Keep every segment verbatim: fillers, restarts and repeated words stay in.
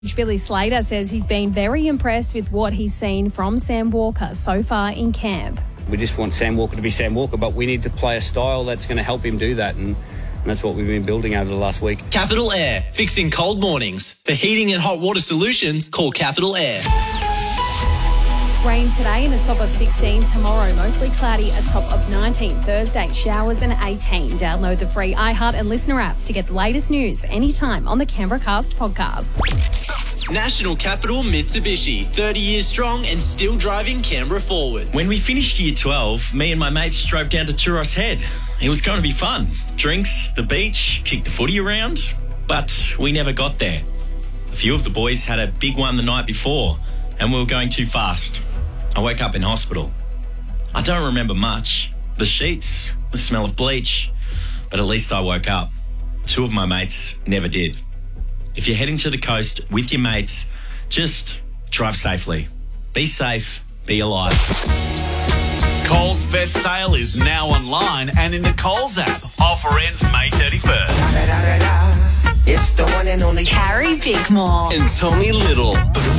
Billy Slater says he's been very impressed with what he's seen from Sam Walker so far in camp. We just want Sam Walker to be Sam Walker, but we need to play a style that's going to help him do that, and, and that's what we've been building over the last week. Capital Air, fixing cold mornings. For heating and hot water solutions, call Capital Air. Rain today and a top of sixteen. Tomorrow, mostly cloudy, a top of nineteen. Thursday, showers and eighteen. Download the free iHeart and Listener apps to get the latest news anytime on the Canberra Cast podcast. National Capital Mitsubishi, thirty years strong and still driving Canberra forward. When we finished year twelve, me and my mates drove down to Turos Head. It was going to be fun. Drinks, the beach, kick the footy around. But we never got there. A few of the boys had a big one the night before, and we were going too fast. I woke up in hospital. I don't remember much. The sheets, the smell of bleach, but at least I woke up. Two of my mates never did. If you're heading to the coast with your mates, just drive safely. Be safe, be alive. Coles Best Sale is now online and in the Coles app. Offer ends May thirty-first. It's the one and only Carrie Bickmore And Tommy Little.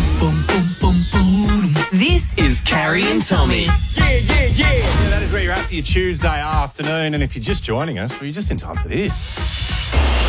This Is Carrie and Tommy. Yeah, yeah, yeah. Yeah, that is where you're at for your Tuesday afternoon. And if you're just joining us, well, you're just in time for this.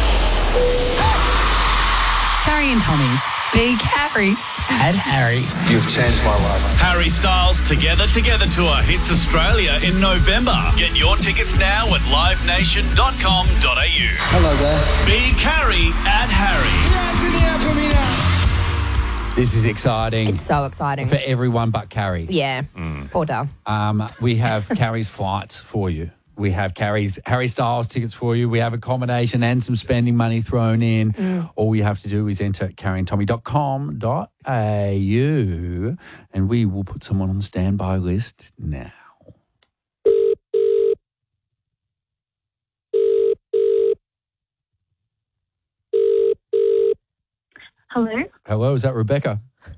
Carrie and Tommy's Big Harry and Harry. You've changed my life. Harry Styles Together Together Tour hits Australia in November. Get your tickets now at live nation dot com dot a u. Hello there. Be Carrie at Harry. This is exciting. It's so exciting. For everyone but Carrie. Yeah. Poor Dal. Um, we have Carrie's flights for you. We have Carrie's Harry Styles tickets for you. We have accommodation and some spending money thrown in. Mm. All you have to do is enter carrie and tommy dot com dot a u and we will put someone on the standby list now. Hello? Hello, is that Rebecca?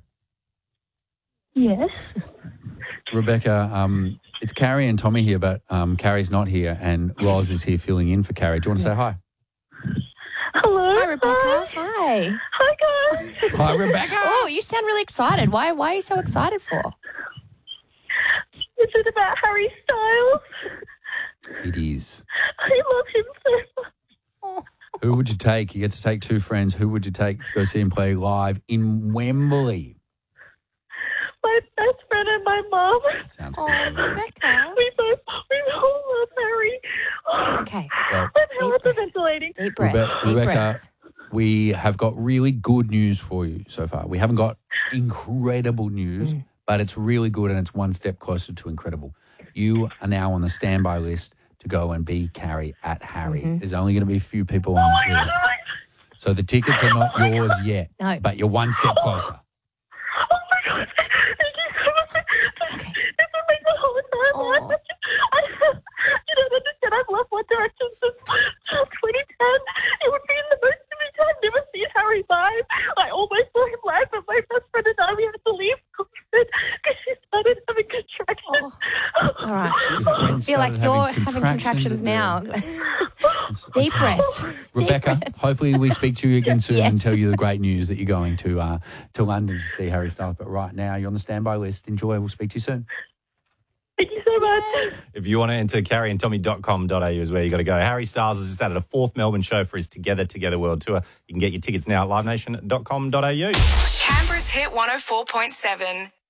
Yes. Rebecca, um, it's Carrie and Tommy here, but um, Carrie's not here, and Roz is here filling in for Carrie. Do you want to say hi? Hello. Hi, Rebecca. Hi. Hi. Hi, guys. Hi, Rebecca. Oh, you sound really excited. Why Why are you so excited for? Is it about Harry Styles? It is. I love him so much. Who would you take? You get to take two friends. Who would you take to go see him play live in Wembley? My best friend and my mum. Sounds Oh, good. Rebecca. We both, we all love Harry. Okay. Well, I'm Deep breath. hyperventilating. Deep breath. Rebe- Deep Rebecca, breath. we have got really good news for you so far. We haven't got incredible news, Mm. but it's really good and it's one step closer to incredible. You are now on the standby list to go and be Carrie at Harry. Mm-hmm. There's only going to be a few people on that list. So the tickets are not yours yet, No. but you're one step closer. Oh, my God. Thank you so much. Okay. This will make my whole entire Oh. life. I, you don't understand. I've loved One Direction since twenty ten. It would be the most of me time. I've never seen Harry live. I almost saw him live, but my best friend and I, we had to leave because she started having contractions. Oh. All right. I feel like you're having contractions now. Deep breath. Rebecca, Deep breath. hopefully we speak to you again soon Yes. and tell you the great news that you're going to uh, to London to see Harry Styles. But right now, you're on the standby list. Enjoy. We'll speak to you soon. Thank you so much. If you want to enter carrie and tommy dot com dot a u is where you got to go. Harry Styles has just added a fourth Melbourne show for his Together Together World Tour. You can get your tickets now at live nation dot com dot a u. Canberra's Hit one oh four point seven.